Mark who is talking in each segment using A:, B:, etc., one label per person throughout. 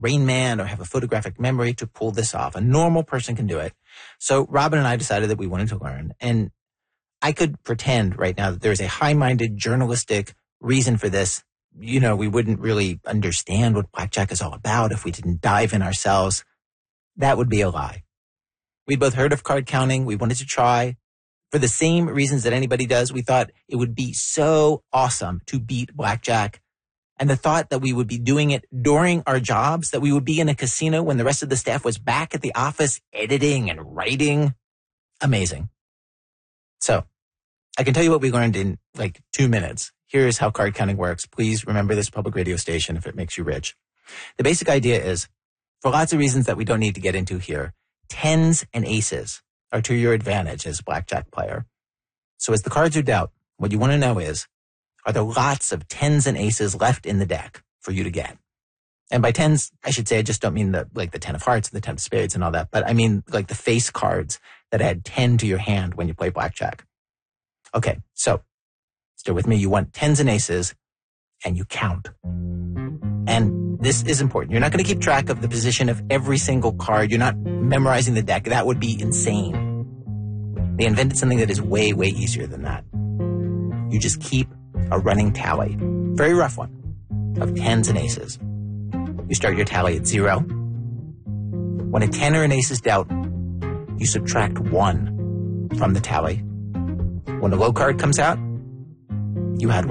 A: Rain Man or have a photographic memory to pull this off. A normal person can do it. So Robin and I decided that we wanted to learn. And I could pretend right now that there's a high-minded journalistic reason for this. You know, we wouldn't really understand what blackjack is all about if we didn't dive in ourselves. That would be a lie. We'd both heard of card counting. We wanted to try. For the same reasons that anybody does, we thought it would be so awesome to beat blackjack. And the thought that we would be doing it during our jobs, that we would be in a casino when the rest of the staff was back at the office editing and writing. Amazing. So I can tell you what we learned in like 2 minutes. Here's how card counting works. Please remember this public radio station if it makes you rich. The basic idea is, for lots of reasons that we don't need to get into here, tens and aces are to your advantage as a blackjack player. So as the cards are dealt, what you want to know is, are there lots of tens and aces left in the deck for you to get? And by tens, I should say, I just don't mean the 10 of hearts and the 10 of spades and all that, but I mean like the face cards that add 10 to your hand when you play blackjack. Okay, so still with me, you want tens and aces and you count. And this is important. You're not going to keep track of the position of every single card. You're not memorizing the deck. That would be insane. They invented something that is way, way easier than that. You just keep a running tally, very rough one, of tens and aces. You start your tally at 0. When a 10 or an ace is dealt, you subtract 1 from the tally. When a low card comes out, you had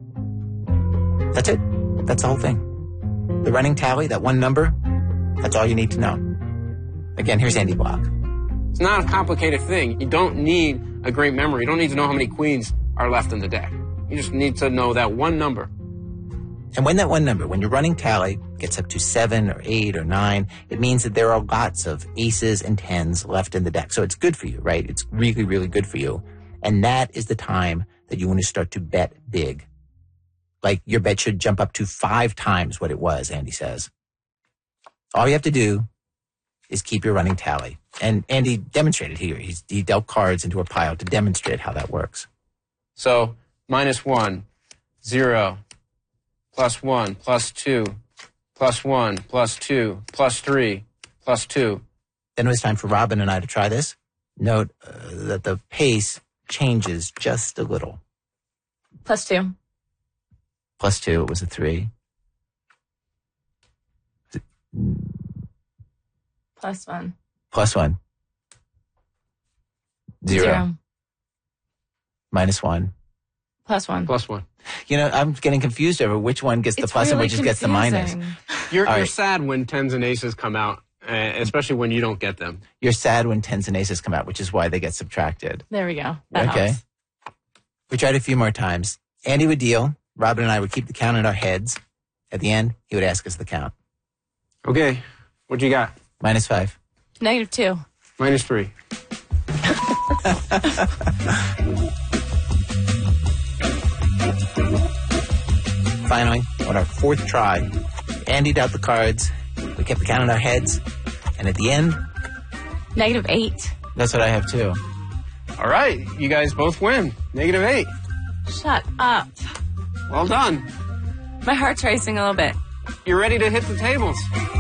A: 1. That's it. That's the whole thing. The running tally, that one number, that's all you need to know. Again, here's Andy Block.
B: It's not a complicated thing. You don't need a great memory. You don't need to know how many queens are left in the deck. You just need to know that one number.
A: And when that one number, when your running tally gets up to 7 or 8 or 9, it means that there are lots of aces and tens left in the deck. So it's good for you, right? It's really, really good for you. And that is the time that you want to start to bet big. Like your bet should jump up to 5 times what it was, Andy says. All you have to do is keep your running tally. And Andy demonstrated here. He dealt cards into a pile to demonstrate how that works.
B: So -1, 0, +1, +2, +1, +2, +3, +2.
A: Then it was time for Robin and I to try this. Note that the pace changes just a little.
C: +2.
A: +2, it was a 3.
C: +1.
A: +1. 0. -1.
C: +1.
B: +1.
A: You know, I'm getting confused over which one gets the plus and which gets the minus.
B: You're sad when tens and aces come out, especially when you don't get them.
A: You're sad when tens and aces come out, which is why they get subtracted.
C: There we go. That
A: okay.
C: helps.
A: We tried a few more times. Andy would deal. Robin and I would keep the count in our heads. At the end, he would ask us the count.
B: Okay. What you got?
A: -5.
C: -2.
B: -3.
A: Finally, on our 4th try, Andy dealt the cards. We kept the count in our heads. And at the end...
C: -8.
A: That's what I have too.
B: All right. You guys both win. -8.
C: Shut up.
B: Well done.
C: My heart's racing a little bit.
B: You're ready to hit the tables.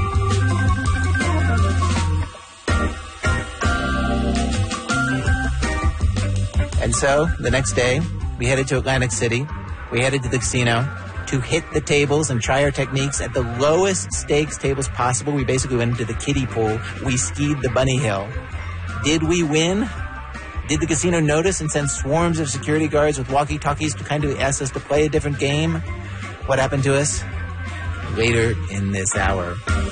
A: And so, the next day, we headed to Atlantic City. We headed to the casino to hit the tables and try our techniques at the lowest stakes tables possible. We basically went into the kiddie pool. We skied the bunny hill. Did we win? Did the casino notice and send swarms of security guards with walkie-talkies to kind of ask us to play a different game? What happened to us? Later in this hour.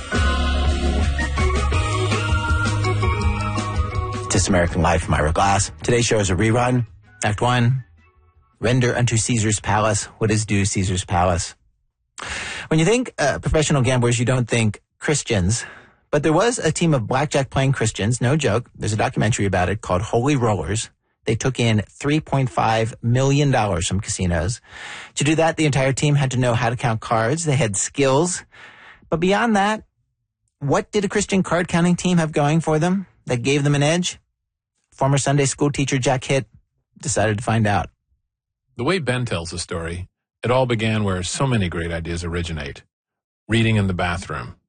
A: This American Life from Ira Glass. Today's show is a rerun. Act 1. Render unto Caesar's palace what is due Caesar's palace. When you think professional gamblers, you don't think Christians. But there was a team of blackjack playing Christians, no joke. There's a documentary about it called Holy Rollers. They took in $3.5 million from casinos. To do that, the entire team had to know how to count cards. They had skills. But beyond that, what did a Christian card counting team have going for them that gave them an edge? Former Sunday school teacher Jack Hitt decided to find out.
D: The way Ben tells the story, it all began where so many great ideas originate. Reading in the bathroom.